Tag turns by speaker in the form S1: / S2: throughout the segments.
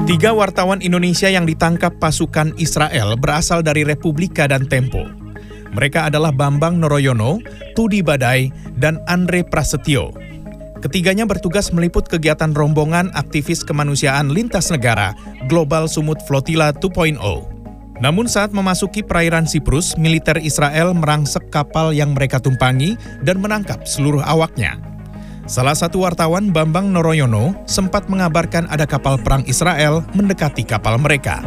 S1: Tiga wartawan Indonesia yang ditangkap pasukan Israel berasal dari Republika dan Tempo. Mereka adalah Bambang Noroyono, Tudi Badai, dan Andre Prasetyo. Ketiganya bertugas meliput kegiatan rombongan aktivis kemanusiaan lintas negara Global Sumut Flotilla 2.0. Namun saat memasuki perairan Siprus, militer Israel merangsek kapal yang mereka tumpangi dan menangkap seluruh awaknya. Salah satu wartawan, Bambang Noroyono, sempat mengabarkan ada kapal perang Israel mendekati kapal mereka.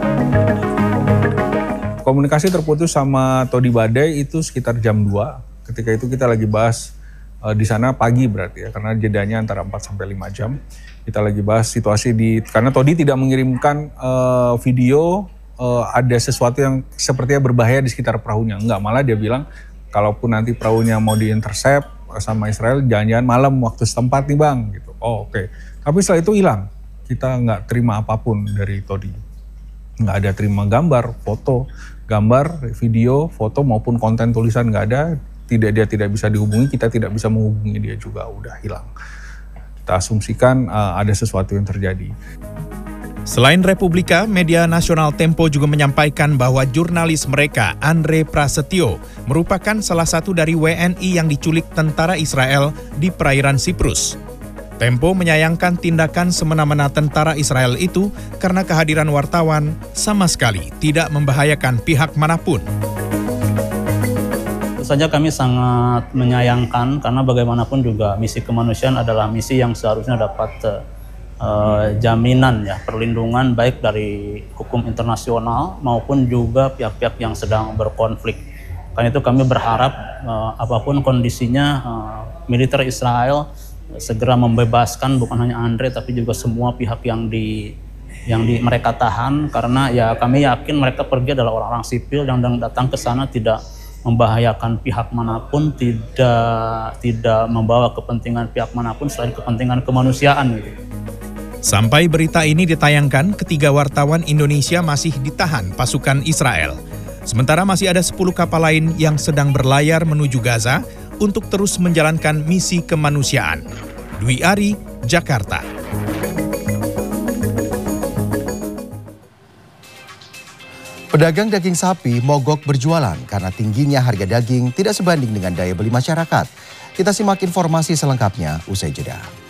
S2: Komunikasi terputus sama Tudi Badai itu sekitar jam 2. Ketika itu kita lagi bahas di sana pagi berarti ya, karena jedanya antara 4 sampai 5 jam. Kita lagi bahas situasi karena Tudi tidak mengirimkan video ada sesuatu yang sepertinya berbahaya di sekitar perahunya. Enggak, malah dia bilang kalaupun nanti perahunya mau diintercept sama Israel, jangan-jangan malam waktu setempat nih bang, gitu. Oh oke. Tapi setelah itu hilang, kita nggak terima apapun dari Tudi. Nggak ada terima gambar, foto, video, foto maupun konten tulisan nggak ada. Dia tidak bisa dihubungi, kita tidak bisa menghubungi dia juga, udah hilang. Kita asumsikan ada sesuatu yang terjadi.
S1: Selain Republika, media nasional Tempo juga menyampaikan bahwa jurnalis mereka, Andre Prasetyo, merupakan salah satu dari WNI yang diculik tentara Israel di perairan Siprus. Tempo menyayangkan tindakan semena-mena tentara Israel itu karena kehadiran wartawan sama sekali tidak membahayakan pihak manapun.
S3: Tentu saja kami sangat menyayangkan karena bagaimanapun juga misi kemanusiaan adalah misi yang seharusnya dapat jaminan ya, perlindungan baik dari hukum internasional maupun juga pihak-pihak yang sedang berkonflik. Karena itu kami berharap apapun kondisinya militer Israel segera membebaskan bukan hanya Andre tapi juga semua pihak yang mereka tahan, karena ya kami yakin mereka pergi adalah orang-orang sipil yang datang ke sana tidak membahayakan pihak manapun, tidak membawa kepentingan pihak manapun selain kepentingan kemanusiaan gitu.
S1: Sampai berita ini ditayangkan, ketiga wartawan Indonesia masih ditahan pasukan Israel. Sementara masih ada 10 kapal lain yang sedang berlayar menuju Gaza untuk terus menjalankan misi kemanusiaan. Dwi Ari, Jakarta.
S4: Pedagang daging sapi mogok berjualan karena tingginya harga daging tidak sebanding dengan daya beli masyarakat. Kita simak informasi selengkapnya usai jeda.